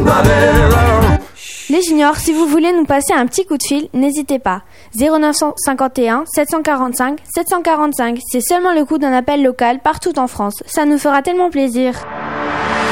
Les juniors, si vous voulez nous passer un petit coup de fil, n'hésitez pas. 0951 745 745. C'est seulement le coût d'un appel local partout en France. Ça nous fera tellement plaisir.